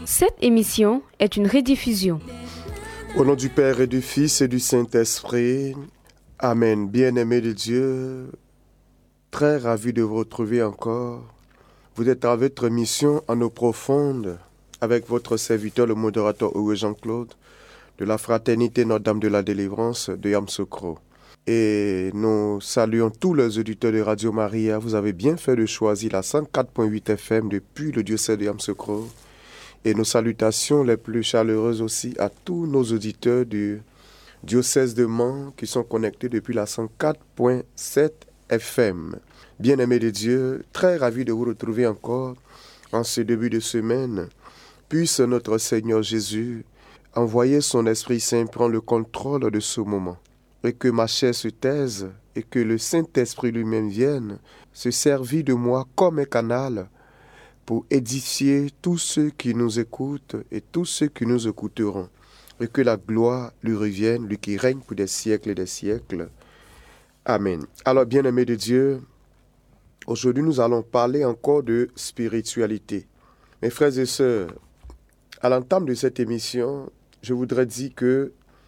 Cette émission est une rediffusion. Au nom du Père et du Fils et du Saint-Esprit, Amen. Bien-aimés de Dieu, très ravi de vous retrouver encore. Vous êtes à votre mission en eau profonde avec votre serviteur, le modérateur Hugo Jean-Claude, de la Fraternité Notre-Dame de la Délivrance de Yamoussoukro. Et nous saluons tous les auditeurs de Radio Maria. Vous avez bien fait de choisir la 104.8 FM depuis le diocèse de Yamoussoukro. Et nos salutations les plus chaleureuses aussi à tous nos auditeurs du diocèse de Mans qui sont connectés depuis la 104.7 FM. Bien-aimés de Dieu, très ravi de vous retrouver encore en ce début de semaine. Puisse notre Seigneur Jésus envoyer son Esprit Saint prendre le contrôle de ce moment. Et que ma chair se taise et que le Saint-Esprit lui-même vienne se servir de moi comme un canal pour édifier tous ceux qui nous écoutent et tous ceux qui nous écouteront. Et que la gloire lui revienne, lui qui règne pour des siècles et des siècles. Amen. Alors, bien-aimés de Dieu, aujourd'hui nous allons parler encore de spiritualité. Mes frères et sœurs, à l'entame de cette émission, je voudrais dire que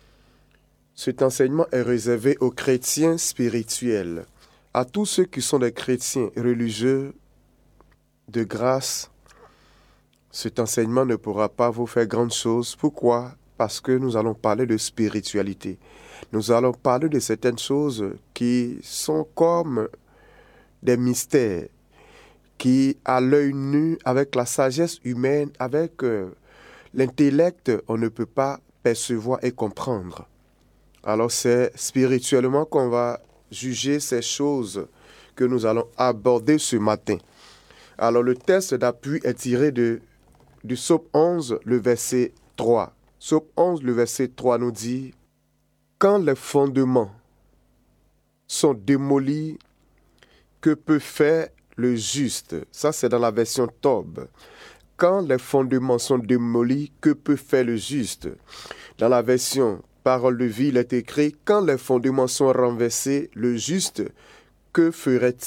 cet enseignement est réservé aux chrétiens spirituels, à tous ceux qui sont des chrétiens religieux de grâce. Cet enseignement ne pourra pas vous faire grande chose. Pourquoi? Parce que nous allons parler de spiritualité. Nous allons parler de certaines choses qui sont comme des mystères, qui, à l'œil nu, avec la sagesse humaine, avec l'intellect, on ne peut pas percevoir et comprendre. Alors c'est spirituellement qu'on va juger ces choses que nous allons aborder ce matin. Alors le texte d'appui est tiré du psaume 11, le verset 3. Psaume 11, le verset 3 nous dit « Quand les fondements sont démolis, que peut faire le juste ?» Ça, c'est dans la version Tob. « Quand les fondements sont démolis, que peut faire le juste ?» Dans la version Parole de vie, il est écrit « Quand les fondements sont renversés, le juste, que ferait-il ?»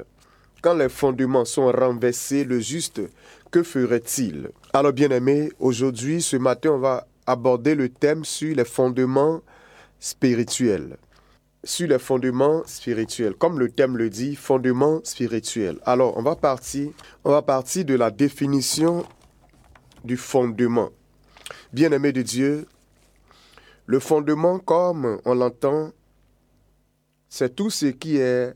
Quand les fondements sont renversés, le juste, que ferait-il? Alors, bien-aimés, aujourd'hui, ce matin, on va aborder le thème sur les fondements spirituels. Sur les fondements spirituels. Comme le thème le dit, fondements spirituels. Alors, on va partir de la définition du fondement. Bien-aimés de Dieu, le fondement, comme on l'entend, c'est tout ce qui est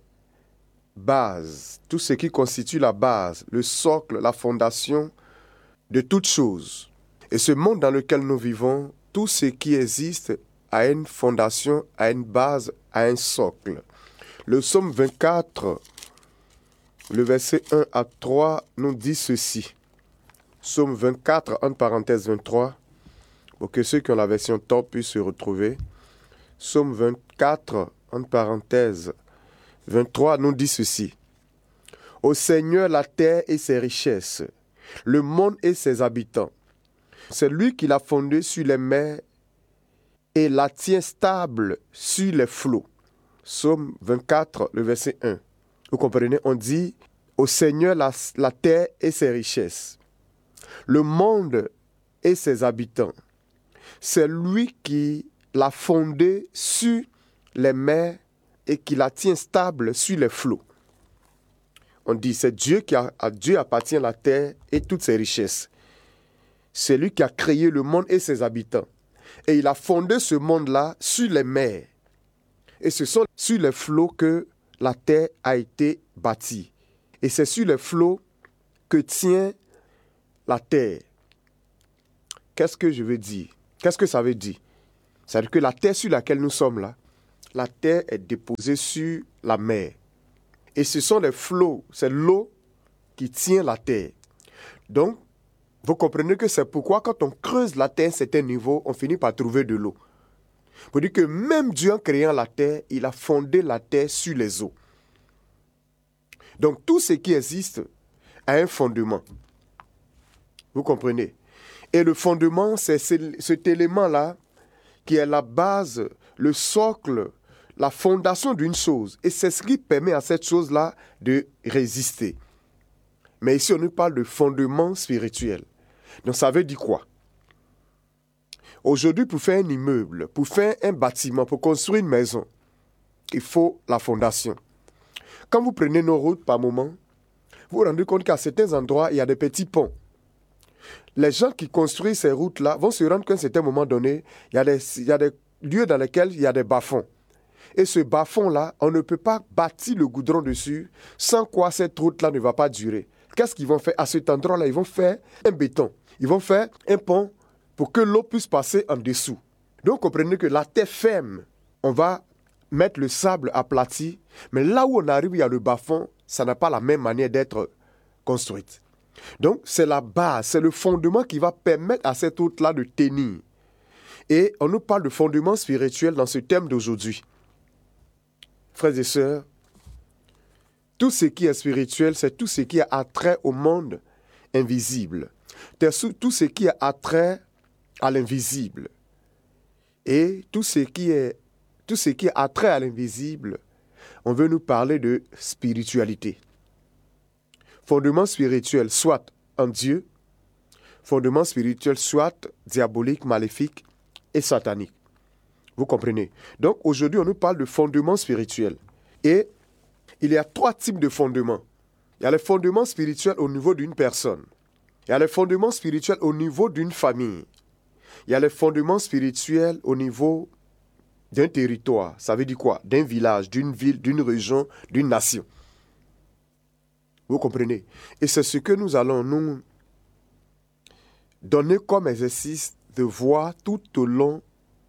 base, tout ce qui constitue la base, le socle, la fondation de toute chose. Et ce monde dans lequel nous vivons, tout ce qui existe a une fondation, a une base, a un socle. Le psaume 24, le verset 1 à 3, nous dit ceci. Psaume 24, entre parenthèses 23, pour que ceux qui ont la version top puissent se retrouver. Psaume 24, entre parenthèses 23, nous dit ceci. « Au Seigneur la terre et ses richesses, le monde et ses habitants. C'est lui qui l'a fondé sur les mers et la tient stable sur les flots. » Psaume 24, le verset 1. Vous comprenez, on dit « Au Seigneur la terre et ses richesses, le monde et ses habitants. C'est lui qui l'a fondé sur les mers et qui la tient stable sur les flots. » On dit, c'est Dieu à Dieu appartient la terre et toutes ses richesses. C'est lui qui a créé le monde et ses habitants. Et il a fondé ce monde-là sur les mers. Et ce sont sur les flots que la terre a été bâtie. Et c'est sur les flots que tient la terre. Qu'est-ce que je veux dire? Qu'est-ce que ça veut dire? Ça veut dire que la terre sur laquelle nous sommes là, la terre est déposée sur la mer. Et ce sont les flots, c'est l'eau qui tient la terre. Donc, vous comprenez que c'est pourquoi quand on creuse la terre à un certain niveau, on finit par trouver de l'eau. Pour dire que même Dieu en créant la terre, il a fondé la terre sur les eaux. Donc, tout ce qui existe a un fondement. Vous comprenez? Et le fondement, c'est cet élément-là qui est la base, le socle, la fondation d'une chose. Et c'est ce qui permet à cette chose-là de résister. Mais ici, on nous parle de fondement spirituel. Donc ça veut dire quoi? Aujourd'hui, pour faire un immeuble, pour faire un bâtiment, pour construire une maison, il faut la fondation. Quand vous prenez nos routes par moment, vous vous rendez compte qu'à certains endroits, il y a des petits ponts. Les gens qui construisent ces routes-là vont se rendre qu'à un certain moment donné, il y a des lieux dans lesquels il y a des bas-fonds. Et ce bas-fond-là, on ne peut pas bâtir le goudron dessus, sans quoi cette route-là ne va pas durer. Qu'est-ce qu'ils vont faire? À cet endroit-là, ils vont faire un béton. Ils vont faire un pont pour que l'eau puisse passer en dessous. Donc, comprenez que la terre ferme, on va mettre le sable aplati, mais là où on arrive, il y a le bas-fond, ça n'a pas la même manière d'être construite. Donc, c'est la base, c'est le fondement qui va permettre à cette route-là de tenir. Et on nous parle de fondement spirituel dans ce thème d'aujourd'hui. Frères et sœurs, tout ce qui est spirituel, c'est tout ce qui a attrait au monde invisible. C'est tout ce qui a attrait à l'invisible. Et tout ce qui a attrait à l'invisible, on veut nous parler de spiritualité. Fondement spirituel, soit en Dieu, fondement spirituel, soit diabolique, maléfique et satanique. Vous comprenez? Donc, aujourd'hui, on nous parle de fondement spirituel. Et il y a 3 types de fondements. Il y a le fondement spirituel au niveau d'une personne. Il y a le fondement spirituel au niveau d'une famille. Il y a le fondement spirituel au niveau d'un territoire. Ça veut dire quoi? D'un village, d'une ville, d'une région, d'une nation. Vous comprenez? Et c'est ce que nous allons nous donner comme exercice de voir tout au long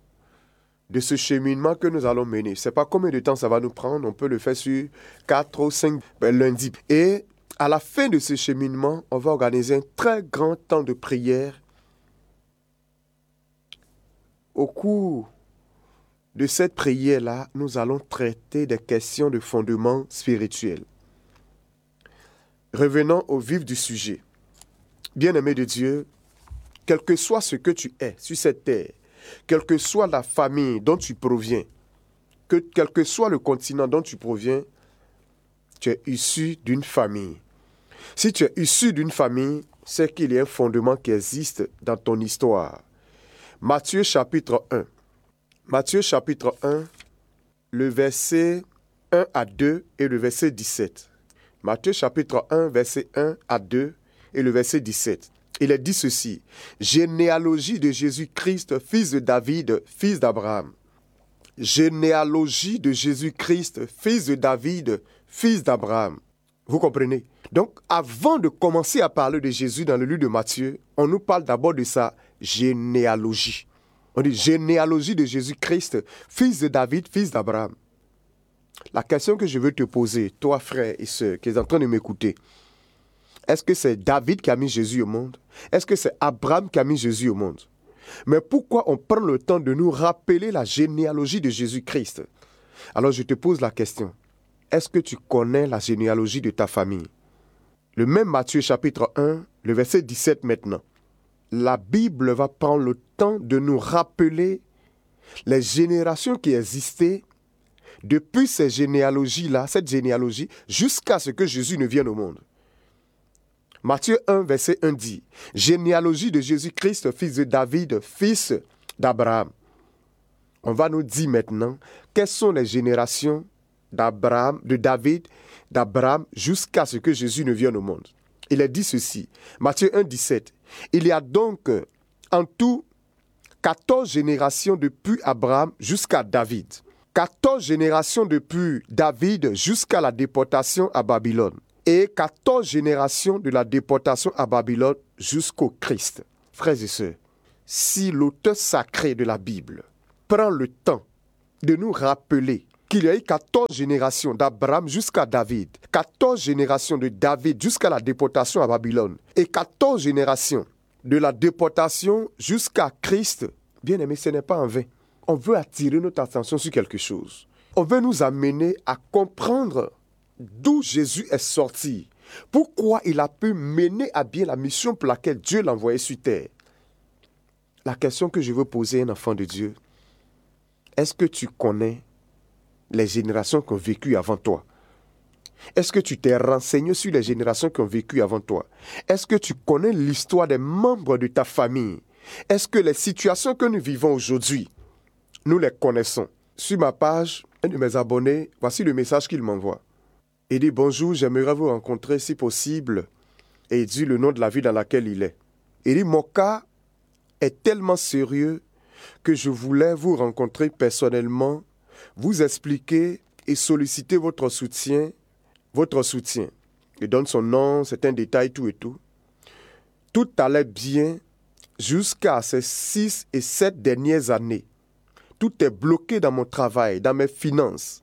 de ce cheminement que nous allons mener. Je ne sais pas combien de temps ça va nous prendre. On peut le faire sur 4 ou 5 lundis. Et à la fin de ce cheminement, on va organiser un très grand temps de prière. Au cours de cette prière-là, nous allons traiter des questions de fondement spirituel. Revenons au vif du sujet. Bien-aimé de Dieu, quel que soit ce que tu es sur cette terre, quelle que soit la famille dont tu proviens, quel que soit le continent dont tu proviens, tu es issu d'une famille. Si tu es issu d'une famille, c'est qu'il y a un fondement qui existe dans ton histoire. Matthieu chapitre 1. Matthieu chapitre 1, le verset 1 à 2 et le verset 17. Matthieu chapitre 1, verset 1 à 2 et le verset 17. Il est dit ceci: généalogie de Jésus-Christ, fils de David, fils d'Abraham. Généalogie de Jésus-Christ, fils de David, fils d'Abraham. Vous comprenez? Donc, avant de commencer à parler de Jésus dans le livre de Matthieu, on nous parle d'abord de sa généalogie. On dit généalogie de Jésus-Christ, fils de David, fils d'Abraham. La question que je veux te poser, toi frère et sœur, qui es en train de m'écouter, est-ce que c'est David qui a mis Jésus au monde? Est-ce que c'est Abraham qui a mis Jésus au monde? Mais pourquoi on prend le temps de nous rappeler la généalogie de Jésus-Christ? Alors je te pose la question. Est-ce que tu connais la généalogie de ta famille? Le même Matthieu chapitre 1, le verset 17 maintenant. La Bible va prendre le temps de nous rappeler les générations qui existaient depuis ces généalogies-là, cette généalogie, jusqu'à ce que Jésus ne vienne au monde. Matthieu 1, verset 1 dit, généalogie de Jésus-Christ, fils de David, fils d'Abraham. On va nous dire maintenant quelles sont les générations d'Abraham, de David, d'Abraham, jusqu'à ce que Jésus ne vienne au monde. Il est dit ceci, Matthieu 1, 17. Il y a donc en tout 14 générations depuis Abraham jusqu'à David. 14 générations depuis David jusqu'à la déportation à Babylone. Et 14 générations de la déportation à Babylone jusqu'au Christ. Frères et sœurs, si l'auteur sacré de la Bible prend le temps de nous rappeler qu'il y a eu 14 générations d'Abraham jusqu'à David, 14 générations de David jusqu'à la déportation à Babylone, et 14 générations de la déportation jusqu'à Christ, bien aimé, ce n'est pas en vain. On veut attirer notre attention sur quelque chose. On veut nous amener à comprendre d'où Jésus est sorti, pourquoi il a pu mener à bien la mission pour laquelle Dieu l'a envoyé sur terre. La question que je veux poser à un enfant de Dieu, est-ce que tu connais les générations qui ont vécu avant toi? Est-ce que tu t'es renseigné sur les générations qui ont vécu avant toi? Est-ce que tu connais l'histoire des membres de ta famille? Est-ce que les situations que nous vivons aujourd'hui, nous les connaissons? Sur ma page, un de mes abonnés, voici le message qu'il m'envoie. Il dit « Bonjour, j'aimerais vous rencontrer si possible. » Et il dit le nom de la ville dans laquelle il est. Il dit « Mon cas est tellement sérieux que je voulais vous rencontrer personnellement, vous expliquer et solliciter votre soutien. Il donne son nom, c'est un détail, tout et tout. Tout allait bien jusqu'à ces 6 et 7 dernières années. Tout est bloqué dans mon travail, dans mes finances.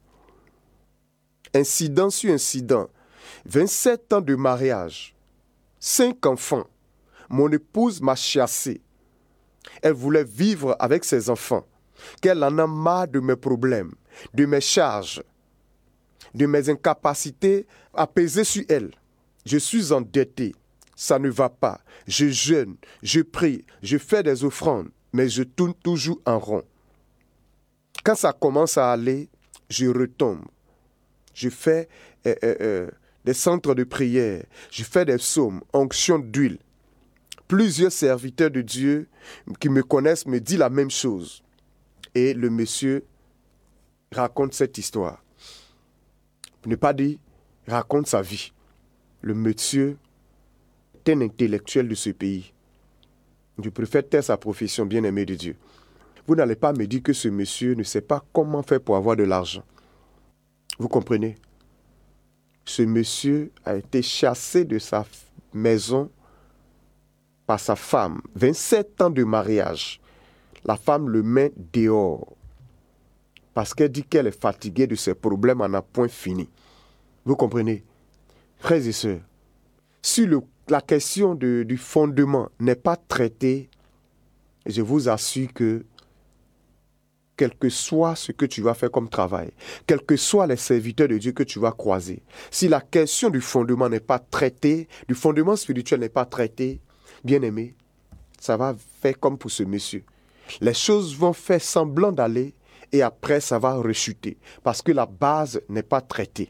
Incident sur incident. 27 ans de mariage. 5 enfants. Mon épouse m'a chassé. Elle voulait vivre avec ses enfants. Qu'elle en a marre de mes problèmes, de mes charges, de mes incapacités à peser sur elle. Je suis endetté. Ça ne va pas. Je jeûne, je prie, je fais des offrandes, mais je tourne toujours en rond. Quand ça commence à aller, je retombe. Je fais des centres de prière, je fais des psaumes, onction d'huile. Plusieurs serviteurs de Dieu qui me connaissent me disent la même chose. Et le monsieur raconte cette histoire. Pour ne pas dire, raconte sa vie. Le monsieur est un intellectuel de ce pays. Je préfère taire sa profession, bien-aimé de Dieu. Vous n'allez pas me dire que ce monsieur ne sait pas comment faire pour avoir de l'argent. Vous comprenez? Ce monsieur a été chassé de sa maison par sa femme. 27 ans de mariage. La femme le met dehors. Parce qu'elle dit qu'elle est fatiguée de ses problèmes en un point fini. Vous comprenez? Frères et sœurs, si la question du fondement n'est pas traitée, je vous assure que quel que soit ce que tu vas faire comme travail, quels que soient les serviteurs de Dieu que tu vas croiser, si la question du fondement n'est pas traitée, du fondement spirituel n'est pas traité, bien-aimé, ça va faire comme pour ce monsieur. Les choses vont faire semblant d'aller et après ça va rechuter parce que la base n'est pas traitée.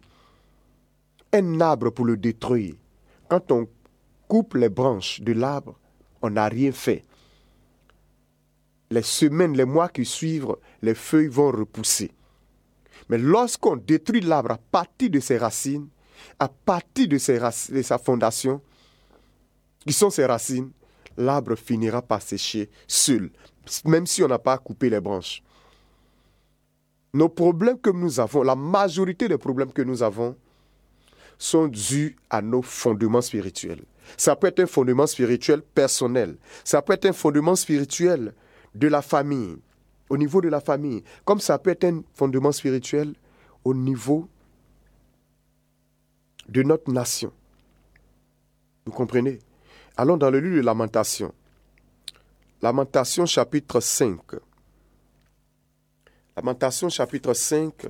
Un arbre pour le détruire, quand on coupe les branches de l'arbre, on n'a rien fait. Les semaines, les mois qui suivent, les feuilles vont repousser. Mais lorsqu'on détruit l'arbre à partir de ses racines, à partir de sa fondation, qui sont ses racines, l'arbre finira par sécher seul, même si on n'a pas coupé les branches. Nos problèmes que nous avons, la majorité des problèmes que nous avons, sont dus à nos fondements spirituels. Ça peut être un fondement spirituel personnel, ça peut être un fondement spirituel de la famille, au niveau de la famille, comme ça peut être un fondement spirituel au niveau de notre nation. Vous comprenez? Allons dans le livre de Lamentation. Lamentation chapitre 5. Lamentation chapitre 5,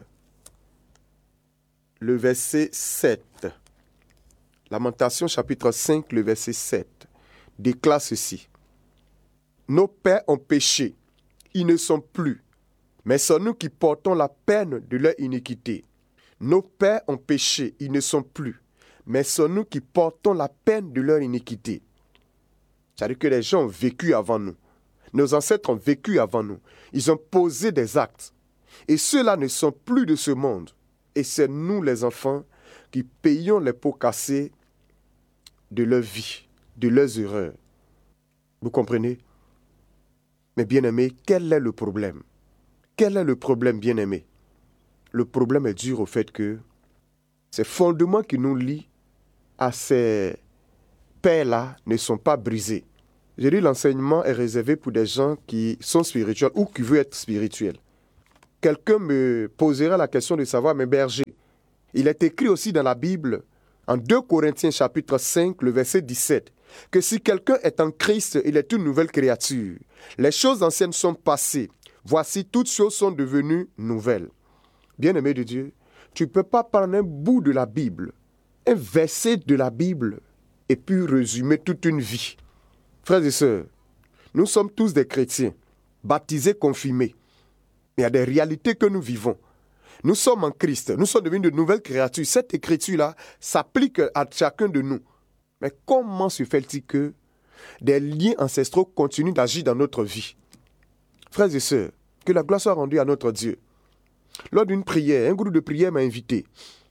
le verset 7. Lamentation chapitre 5, le verset 7, déclare ceci. Nos pères ont péché, ils ne sont plus, mais c'est nous qui portons la peine de leur iniquité. Nos pères ont péché, ils ne sont plus, mais c'est nous qui portons la peine de leur iniquité. C'est-à-dire que les gens ont vécu avant nous. Nos ancêtres ont vécu avant nous. Ils ont posé des actes. Et ceux-là ne sont plus de ce monde. Et c'est nous, les enfants, qui payons les pots cassés de leur vie, de leurs erreurs. Vous comprenez? Mais bien-aimé, quel est le problème? Quel est le problème, bien-aimé? Le problème est dû au fait que ces fondements qui nous lient à ces pères-là ne sont pas brisés. Je dis l'enseignement est réservé pour des gens qui sont spirituels ou qui veulent être spirituels. Quelqu'un me posera la question de savoir, mais berger, il est écrit aussi dans la Bible, en 2 Corinthiens chapitre 5, le verset 17, que si quelqu'un est en Christ, il est une nouvelle créature. Les choses anciennes sont passées. Voici, toutes choses sont devenues nouvelles. Bien-aimé de Dieu, tu ne peux pas prendre un bout de la Bible, un verset de la Bible, et puis résumer toute une vie. Frères et sœurs, nous sommes tous des chrétiens, baptisés, confirmés. Il y a des réalités que nous vivons. Nous sommes en Christ, nous sommes devenus de nouvelles créatures. Cette écriture-là s'applique à chacun de nous. Mais comment se fait-il que des liens ancestraux continuent d'agir dans notre vie? Frères et sœurs, que la gloire soit rendue à notre Dieu. Lors d'une prière, un groupe de prière m'a invité.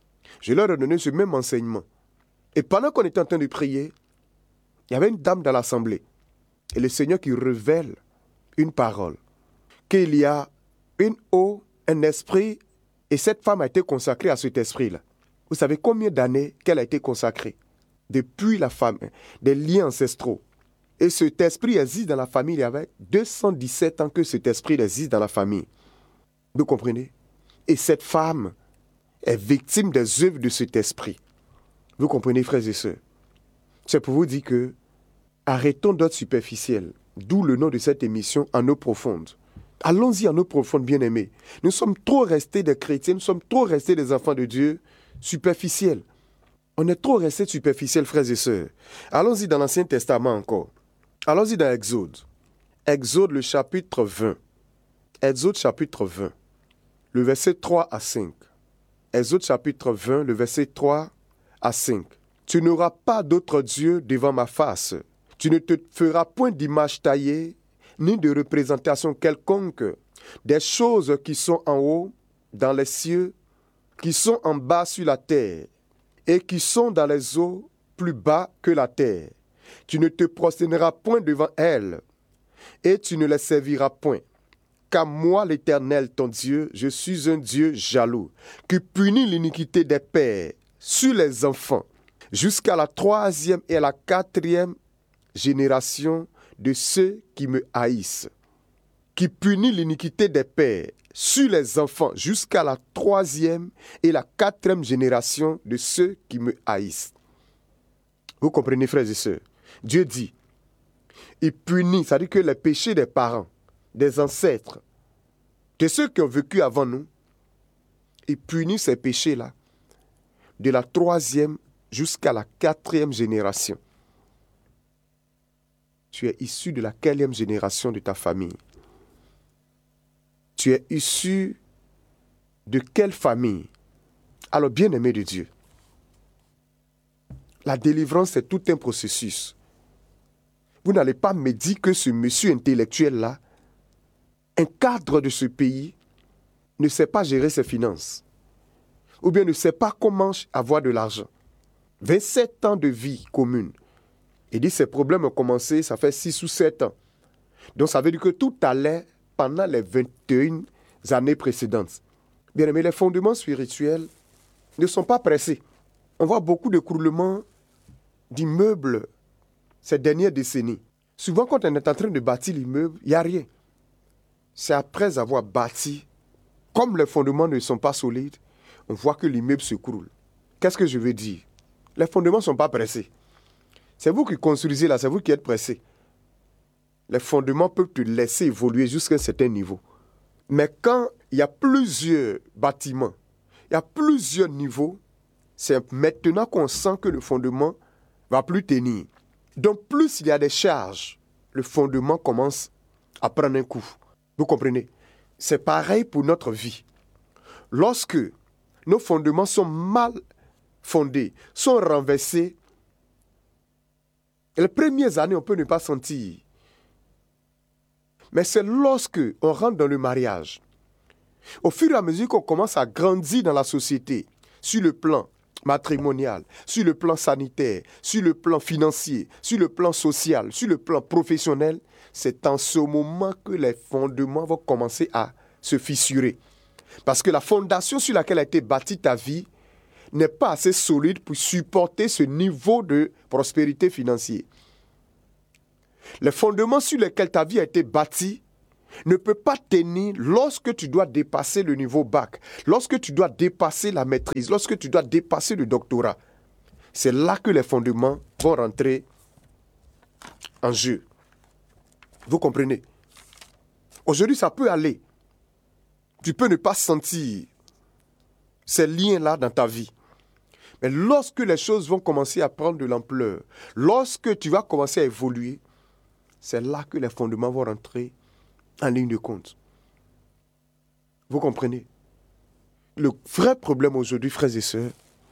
Je leur ai donné ce même enseignement. Et pendant qu'on était en train de prier, il y avait une dame dans l'assemblée. Et le Seigneur qui révèle une parole. Qu'il y a une eau, un esprit, et cette femme a été consacrée à cet esprit-là. Vous savez combien d'années qu'elle a été consacrée? Depuis la femme, des liens ancestraux. Et cet esprit existe dans la famille. Il y avait 217 ans que cet esprit existe dans la famille. Vous comprenez? Et cette femme est victime des œuvres de cet esprit. Vous comprenez, frères et sœurs? C'est pour vous dire que arrêtons d'être superficiels. D'où le nom de cette émission, En eau profonde. Allons-y en eau profonde, bien-aimés. Nous sommes trop restés des chrétiens, nous sommes trop restés des enfants de Dieu superficiels. On est trop restés superficiels, frères et sœurs. Allons-y dans l'Ancien Testament encore. Allons-y dans Exode. Exode, le chapitre 20. Exode, chapitre 20. Le verset 3 à 5. Exode, chapitre 20, le verset 3 à 5. Tu n'auras pas d'autre Dieu devant ma face. Tu ne te feras point d'image taillée, ni de représentation quelconque des choses qui sont en haut, dans les cieux, qui sont en bas sur la terre, et qui sont dans les eaux plus bas que la terre. Tu ne te prosterneras point devant elles, et tu ne les serviras point. Car moi, l'Éternel, ton Dieu, je suis un Dieu jaloux, qui punit l'iniquité des pères sur les enfants, jusqu'à la 3e et à la 4e génération de ceux qui me haïssent, qui punit l'iniquité des pères sur les enfants jusqu'à la 3e et la 4e génération de ceux qui me haïssent. Vous comprenez, frères et sœurs? Dieu dit, il punit, c'est-à-dire que les péchés des parents, des ancêtres, de ceux qui ont vécu avant nous, il punit ces péchés-là de la 3e jusqu'à la 4e génération. Tu es issu de la quelle génération de ta famille? Tu es issu de quelle famille? Alors, bien-aimé de Dieu, la délivrance est tout un processus. Vous n'allez pas me dire que ce monsieur intellectuel-là, un cadre de ce pays, ne sait pas gérer ses finances. Ou bien ne sait pas comment avoir de l'argent. 27 ans de vie commune. Il dit que ces problèmes ont commencé, ça fait 6 ou 7 ans. Donc ça veut dire que tout allait pendant les 21 années précédentes. Bien aimé, les fondements spirituels ne sont pas pressés. On voit beaucoup d'écroulements d'immeubles ces dernières décennies. Souvent, quand on est en train de bâtir l'immeuble, il n'y a rien. C'est après avoir bâti, comme les fondements ne sont pas solides, on voit que l'immeuble s'écroule. Qu'est-ce que je veux dire? Les fondements ne sont pas pressés. C'est vous qui construisez là, c'est vous qui êtes pressé. Les fondements peuvent te laisser évoluer jusqu'à un certain niveau. Mais quand il y a plusieurs bâtiments, il y a plusieurs niveaux, c'est maintenant qu'on sent que le fondement ne va plus tenir. Donc plus il y a des charges, le fondement commence à prendre un coup. Vous comprenez? C'est pareil pour notre vie. Lorsque nos fondements sont mal fondés, sont renversés, les premières années, on peut ne pas sentir. Mais c'est lorsque on rentre dans le mariage, au fur et à mesure qu'on commence à grandir dans la société, sur le plan matrimonial, sur le plan sanitaire, sur le plan financier, sur le plan social, sur le plan professionnel, c'est en ce moment que les fondements vont commencer à se fissurer. Parce que la fondation sur laquelle a été bâtie ta vie n'est pas assez solide pour supporter ce niveau de prospérité financière. Les fondements sur lesquels ta vie a été bâtie ne peuvent pas tenir lorsque tu dois dépasser le niveau bac, lorsque tu dois dépasser la maîtrise, lorsque tu dois dépasser le doctorat. C'est là que les fondements vont rentrer en jeu. Vous comprenez? Aujourd'hui, ça peut aller. Tu peux ne pas sentir ces liens-là dans ta vie. Mais lorsque les choses vont commencer à prendre de l'ampleur, lorsque tu vas commencer à évoluer, c'est là que les fondements vont rentrer en ligne de compte. Vous comprenez? Le vrai problème aujourd'hui, frères et sœurs,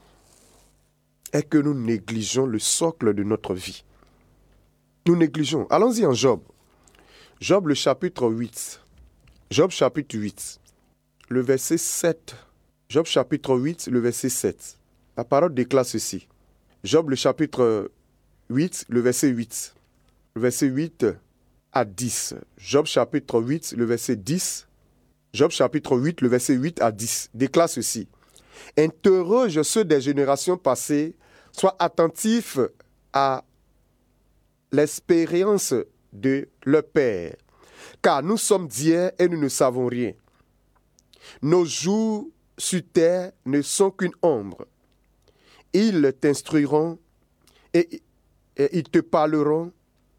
est que nous négligeons le socle de notre vie. Nous négligeons. Allons-y en Job. Job, le chapitre 8. Job, chapitre 8. Le verset 7. Job, chapitre 8, le verset 7. La parole déclare ceci. Job, le chapitre 8, le verset 8. Le verset 8 à 10. Job, chapitre 8, le verset 10. Job, chapitre 8, le verset 8 à 10. Déclare ceci. Interroge ceux des générations passées, sois attentif à l'expérience de leur père, car nous sommes d'hier et nous ne savons rien. Nos jours sur terre ne sont qu'une ombre. Ils t'instruiront et ils te parleront.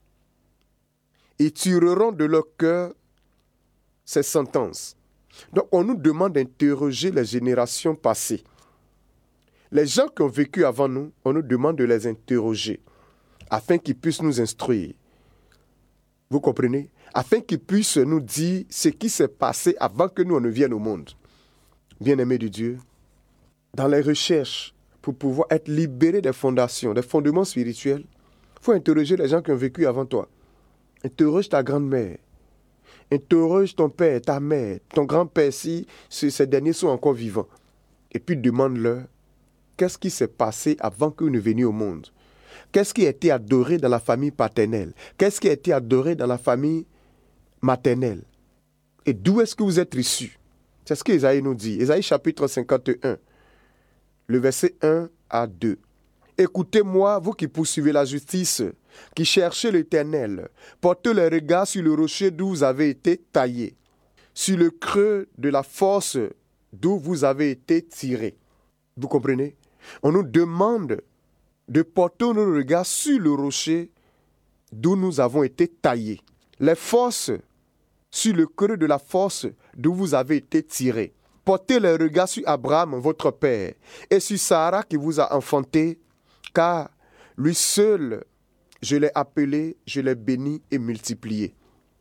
Ils tireront de leur cœur ces sentences. Donc on nous demande d'interroger les générations passées. Les gens qui ont vécu avant nous, on nous demande de les interroger afin qu'ils puissent nous instruire. Vous comprenez? Afin qu'ils puissent nous dire ce qui s'est passé avant que nous on ne vienne au monde. Bien-aimés de Dieu, dans les recherches, pour pouvoir être libéré des fondations, des fondements spirituels, il faut interroger les gens qui ont vécu avant toi. Interroge ta grand-mère. Interroge ton père, ta mère, ton grand-père si ces derniers sont encore vivants. Et puis demande-leur, qu'est-ce qui s'est passé avant que vous ne veniez au monde? Qu'est-ce qui a été adoré dans la famille paternelle? Qu'est-ce qui a été adoré dans la famille maternelle? Et d'où est-ce que vous êtes issus? C'est ce qu'Ésaïe nous dit. Ésaïe chapitre 51, le verset 1 à 2. Écoutez-moi, vous qui poursuivez la justice, qui cherchez l'Éternel, portez les regards sur le rocher d'où vous avez été taillé, sur le creux de la force d'où vous avez été tiré. Vous comprenez? On nous demande de porter nos regards sur le rocher d'où nous avons été taillés. Les forces, sur le creux de la force d'où vous avez été tirés. Portez les regards sur Abraham, votre père, et sur Sarah qui vous a enfanté, car lui seul, je l'ai appelé, je l'ai béni et multiplié.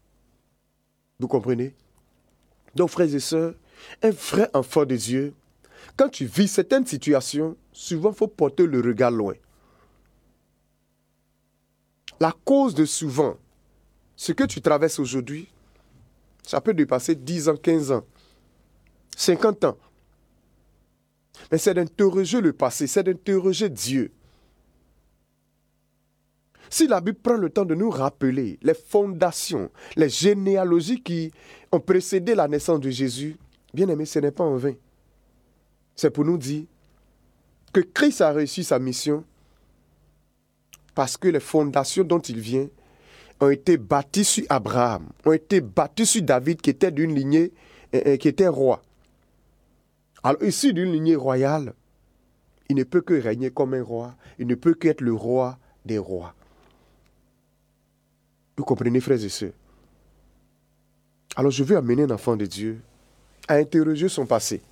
Vous comprenez? Donc, frères et sœurs, un vrai enfant de Dieu, quand tu vis certaines situations, souvent il faut porter le regard loin. La cause de souvent, ce que tu traverses aujourd'hui, ça peut dépasser 10 ans, 15 ans, 50 ans. Mais c'est d'interroger le passé, c'est d'interroger Dieu. Si la Bible prend le temps de nous rappeler les fondations, les généalogies qui ont précédé la naissance de Jésus, bien aimé, ce n'est pas en vain. C'est pour nous dire que Christ a réussi sa mission parce que les fondations dont il vient ont été bâties sur Abraham, ont été bâties sur David qui était d'une lignée, qui était roi. Alors issu d'une lignée royale, il ne peut que régner comme un roi, il ne peut qu'être le roi des rois. Vous comprenez, frères et sœurs? Alors je veux amener un enfant de Dieu à interroger son passé.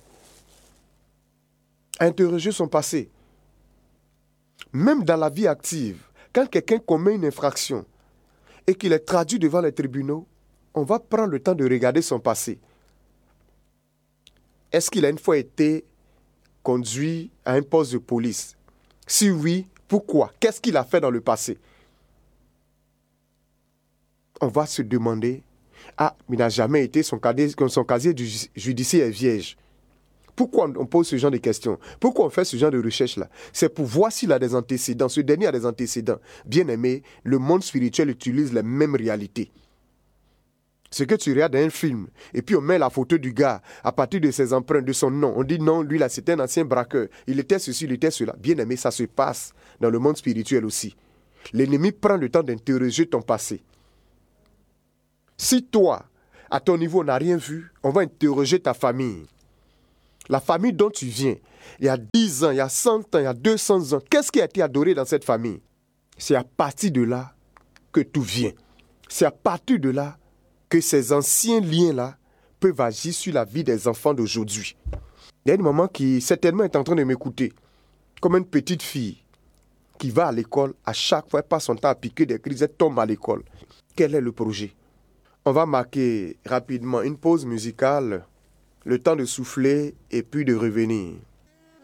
À interroger son passé. Même dans la vie active, quand quelqu'un commet une infraction et qu'il est traduit devant les tribunaux, on va prendre le temps de regarder son passé. Est-ce qu'il a une fois été conduit à un poste de police? Si oui, pourquoi? Qu'est-ce qu'il a fait dans le passé? On va se demander, il n'a jamais été, son casier judiciaire est vierge. Pourquoi on pose ce genre de questions? Pourquoi on fait ce genre de recherche-là? C'est pour voir s'il a des antécédents. Ce dernier a des antécédents. Bien aimé, le monde spirituel utilise les mêmes réalités. C'est que tu regardes un film, et puis on met la photo du gars à partir de ses empreintes, de son nom. On dit non, lui là, c'était un ancien braqueur. Il était ceci, il était cela. Bien aimé, ça se passe dans le monde spirituel aussi. L'ennemi prend le temps d'interroger ton passé. Si toi, à ton niveau, on n'a rien vu, on va interroger ta famille. La famille dont tu viens, il y a 10 ans, il y a 100 ans, il y a 200 ans, qu'est-ce qui a été adoré dans cette famille? C'est à partir de là que tout vient. C'est à partir de là que ces anciens liens-là peuvent agir sur la vie des enfants d'aujourd'hui. Il y a une maman qui certainement est en train de m'écouter, comme une petite fille qui va à l'école, à chaque fois, elle passe son temps à piquer des crises, elle tombe à l'école. Quel est le projet? On va marquer rapidement une pause musicale le temps de souffler et puis de revenir.